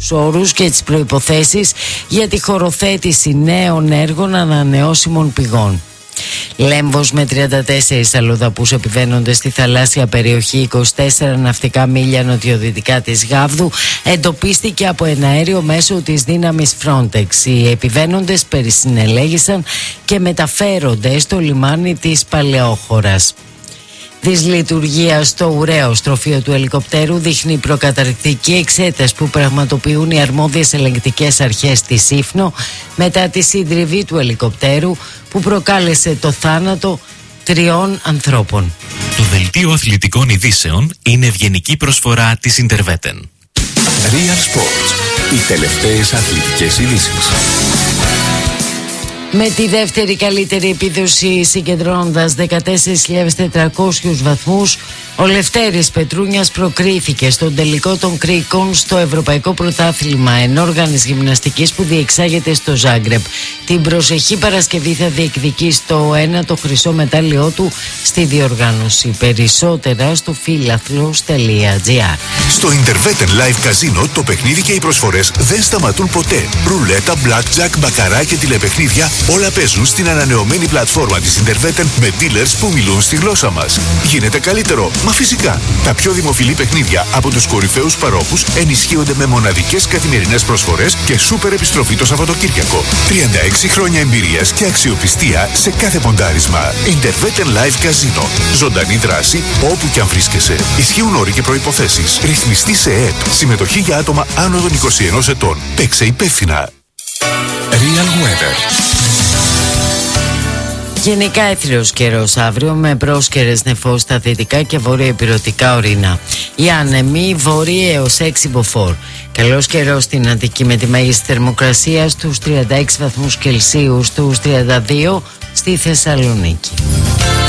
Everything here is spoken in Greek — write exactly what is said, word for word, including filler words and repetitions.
όρους και τις προϋποθέσεις για τη χωροθέτηση νέων έργων ανανεώσιμων πηγών. Λέμβος με τριάντα τέσσερις αλλοδαπούς επιβαίνοντες στη θαλάσσια περιοχή, είκοσι τέσσερα ναυτικά μίλια νοτιοδυτικά της Γάβδου, εντοπίστηκε από ένα αέριο μέσω της δύναμης Frontex. Οι επιβαίνοντες περισυνελέγησαν και μεταφέρονται στο λιμάνι της Παλαιόχωρας. Δυσλειτουργία στο ουραίο στροφείο του ελικοπτέρου δείχνει προκαταρκτική εξέταση που πραγματοποιούν οι αρμόδιες ελεγκτικές αρχές της Σύφνο μετά τη συντριβή του ελικοπτέρου που προκάλεσε το θάνατο τριών ανθρώπων. Το δελτίο αθλητικών ειδήσεων είναι ευγενική προσφορά της Interveten. Real Sports. Οι τελευταίες αθλητικές ειδήσεις. Με τη δεύτερη καλύτερη επίδοση συγκεντρώνοντας δεκατέσσερις χιλιάδες τετρακόσιους βαθμούς, ο Λευτέρης Πετρούνιας προκρίθηκε στον τελικό των κρίκων στο Ευρωπαϊκό Πρωτάθλημα ενόργανης γυμναστικής που διεξάγεται στο Ζάγκρεπ. Την προσεχή Παρασκευή θα διεκδικεί στο ένατο χρυσό μετάλλιό του στη διοργάνωση. Περισσότερα στο φίλαθλος τελεία τζι άρ. Στο Interveten Live Casino το παιχνίδι και οι προσφορές δεν σταματούν ποτέ. Ρουλέτα, blackjack, μπακαρά και τηλεπαιχνίδια όλα παίζουν στην ανανεωμένη πλατφόρμα της Interveten με dealers που μιλούν στη γλώσσα μας. Γίνεται καλύτερο? Μα φυσικά. Τα πιο δημοφιλή παιχνίδια από τους κορυφαίους παρόχους ενισχύονται με μοναδικές καθημερινές προσφορές και σούπερ επιστροφή το Σαββατοκύριακο. τριάντα έξι χρόνια εμπειρίας και αξιοπιστία σε κάθε ποντάρισμα. Interveten Live Casino. Ζωντανή δράση όπου και αν βρίσκεσαι. Ισχύουν όροι και προϋποθέσεις. Ρυθμιστή σε ΕΕΠ. Συμμετοχή για άτομα άνω των είκοσι ενός ετών. Παίξε υπεύθυνα. Real Weather. Γενικά έθριος καιρός αύριο με πρόσκαιρες νεφώσεις στα δυτικά και βορειοεπειρωτικά ορεινά. Οι άνεμοι βόρειοι έως έξι μποφόρ. Καλός καιρός στην Αττική με τη μέγιστη θερμοκρασία στους τριάντα έξι βαθμούς Κελσίου, στους τριάντα δύο στη Θεσσαλονίκη.